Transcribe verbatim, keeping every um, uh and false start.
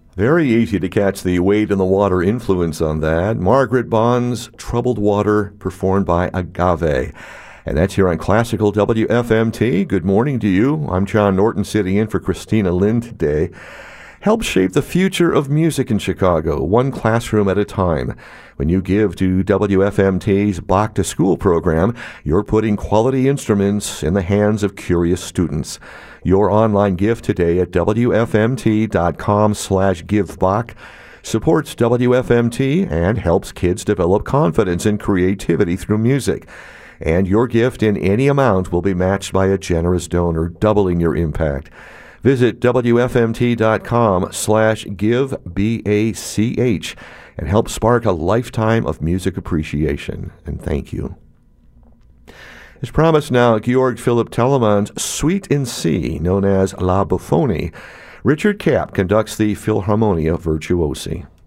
Very easy to catch the Wade in the Water influence on that. Margaret Bond's Troubled Water, performed by Agave. And that's here on Classical W F M T. Good morning to you. I'm John Norton, sitting in for Christina Lynn today. Help shape the future of music in Chicago, one classroom at a time. When you give to W F M T's Bach to School program, you're putting quality instruments in the hands of curious students. Your online gift today at W F M T dot com slash give Bach supports W F M T and helps kids develop confidence and creativity through music. And your gift in any amount will be matched by a generous donor, doubling your impact. Visit W F M T dot com slash give B A C H and help spark a lifetime of music appreciation. And thank you. As promised now, Georg Philipp Telemann's Suite in C, known as La Bouffonie. Richard Kapp conducts the Philharmonia Virtuosi.